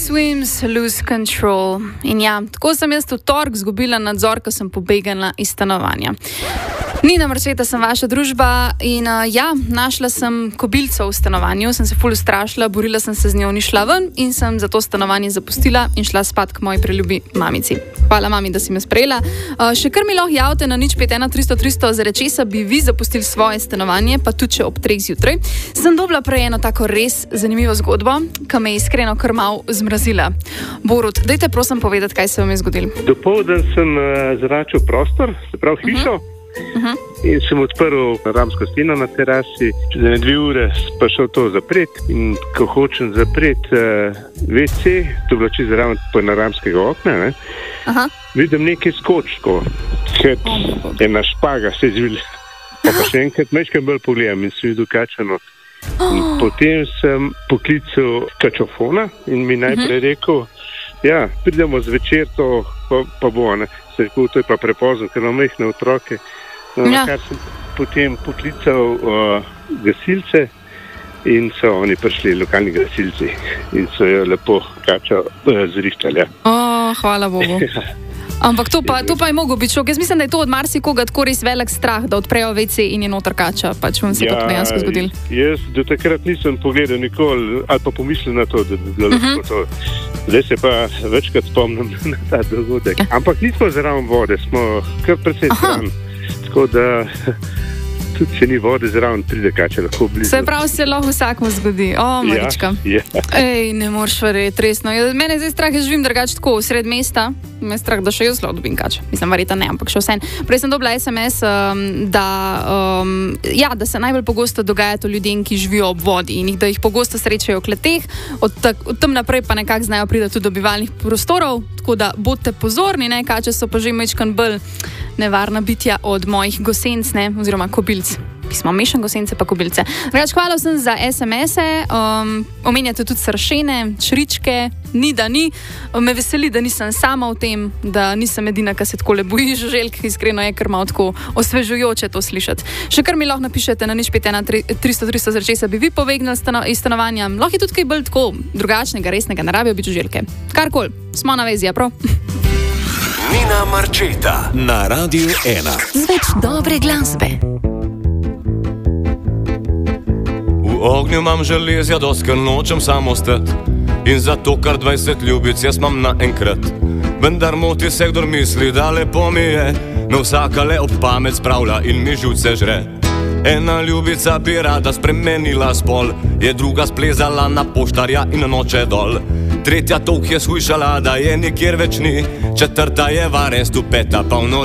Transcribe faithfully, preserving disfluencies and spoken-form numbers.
Swims, lose control. In ja, tako sem jaz v torek zgubila nadzor, ko sem pobegala iz stanovanja. Nina Marčeta sem vaša družba in uh, ja, našla sem kobilico v stanovanju, sem se ful ustrašila, borila sem se z njo, ni šla ven in sem za to stanovanje zapustila in šla spat k moji preljubi mamici. Hvala mami, da si me sprejela. Uh, še kar mi lahko javite na nič pet ena tristo tristo, zaradi česa bi vi zapustili svoje stanovanje, pa tudi če ob treh zjutraj. Sem dobila prej eno tako res zanimivo zgodbo, ki me je iskreno kar malo zmrazila. Borut, dajte prosim povedati, kaj se vam je zgodilo. Dopoldan sem uh, zračil prostor, se pravi hišo. Uh-huh. Uh-huh. In sem odprl ramsko steno na terasi, čez ene dve ure pa šel to zapret in ko hočem zapret uh, ve ce, to je bilo čez zraven panoramskega okna, ne? Aha. Vidim nekaj skočko, kot oh, ena špaga se zvili. Pa, pa še enkrat mečkam bolj pogledam in sem videl kačano. Oh. Potem sem poklical kačofona in mi najprej uh-huh. rekel, ja, pridemo zvečer, to pa, pa bo, ne? Se rekel, to je pa prepozno, ker imam mehne otroke. No, ja. Kar sem potem poklical uh, gasilce in so oni prišli, lokalni gasilci, in so jo lepo kačo uh, zrihtali. Ja. Oh, hvala Bogu. Ampak to pa, to pa je mogo biti šok. Jaz mislim, da je to od marsikoga tako res velik strah, da odprejo ve ce in je noter kača. Pač vam se ja, to dejansko zgodilo. Jaz do takrat nisem pogledal nikoli, ali pa pomislil na to, da bi bilo lahko uh-huh. to. Zdaj se pa večkrat spomnim na ta dogodek. Ampak nismo zraven vode, smo kar precej stran. Tako da tudi če ni vode zraven, pride kača lahko blizu. Se pravi, se lahko vsakmu zgodi. O, Marička. Ja, ja. Ej, ne moreš verjeti, resno. Mene zdaj strah, jaz živim drugače tako, sred mesta. Me strah, da še jaz lahko dobim kača. Mislim, verjeta ne, ampak še vsem. Prej sem dobila es em es, um, da, um, ja, da se najbolj pogosto dogaja to ljudem, ki živijo ob vodi in jih, da jih pogosto srečajo v kleteh. Od, tak, od tam naprej pa nekako znajo priti tudi do bivalnih prostorov. Tako da bodite pozorni, ne, kače so pa že mečkan bolj nevarna bitja od mojih gosenc, ne, oziroma kobilc. Pismo mešan gosence pa kobilce. Drugač, hvala vsem za es em ese, um, omenjate tudi sršene, čričke, ni da ni. Me veseli, da nisem sama v tem, da nisem edina, ki se takole boji žuželk, iskreno je kar malo tako osvežujoče to slišati. Še kar mi lahko napišete na nič pet ena tristo tristo, zaradi česa bi vi povegnali stano, iz stanovanja. Lahko je tudi kaj bolj tako drugačnega, resnega, ne rabijo biti žuželke. Karkoli, smo na vezi, ja prav? Nina Marčeta na Radiu ena. Zveč dobre glasbe. V ognju imam železja, doskar nočem samo stati. In zato kar dvajset ljubic jaz imam naenkrat. Vendar moti se, kdor misli, da lepo mi je. Me vsaka le ob pamet spravlja in mi živce žre. Ena ljubica bi rada spremenila spol, je druga splezala na poštarja in noče dol. Tretja tolk je shujšala, da je nikjer več ni. Četrta je varestu, peta pa v noči.